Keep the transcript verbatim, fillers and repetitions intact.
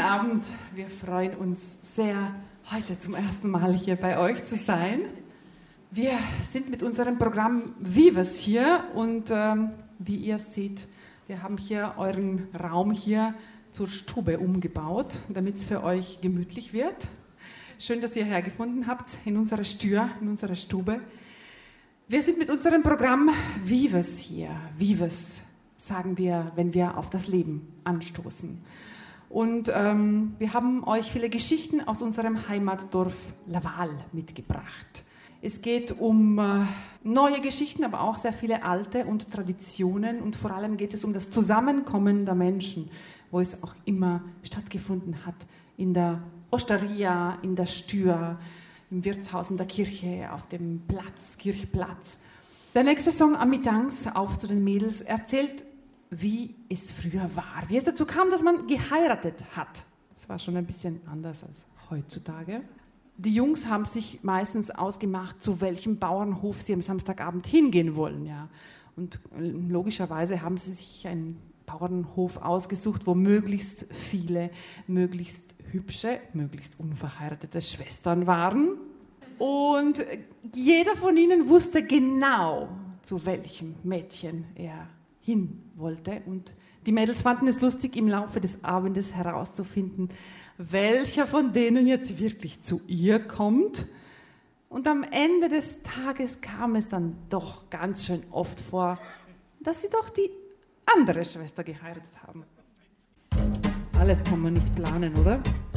Abend. Wir freuen uns sehr, heute zum ersten Mal hier bei euch zu sein. Wir sind mit unserem Programm Vives hier und ähm, wie ihr seht, wir haben hier euren Raum hier zur Stube umgebaut, damit es für euch gemütlich wird. Schön, dass ihr hergefunden habt in unserer Stür, in unserer Stube. Wir sind mit unserem Programm Vives hier. Vives sagen wir, wenn wir auf das Leben anstoßen. Und ähm, wir haben euch viele Geschichten aus unserem Heimatdorf Laval mitgebracht. Es geht um äh, neue Geschichten, aber auch sehr viele alte und Traditionen. Und vor allem geht es um das Zusammenkommen der Menschen, wo es auch immer stattgefunden hat. In der Osteria, in der Stür, im Wirtshaus, in der Kirche, auf dem Platz, Kirchplatz. Der nächste Song, Amitangs, auf zu den Mädels, erzählt, wie es früher war, wie es dazu kam, dass man geheiratet hat. Das war schon ein bisschen anders als heutzutage. Die Jungs haben sich meistens ausgemacht, zu welchem Bauernhof sie am Samstagabend hingehen wollen. Ja. Und logischerweise haben sie sich einen Bauernhof ausgesucht, wo möglichst viele, möglichst hübsche, möglichst unverheiratete Schwestern waren. Und jeder von ihnen wusste genau, zu welchem Mädchen er hin wollte. Und die Mädels fanden es lustig, im Laufe des Abends herauszufinden, welcher von denen jetzt wirklich zu ihr kommt. Und am Ende des Tages kam es dann doch ganz schön oft vor, dass sie doch die andere Schwester geheiratet haben. Alles kann man nicht planen, oder?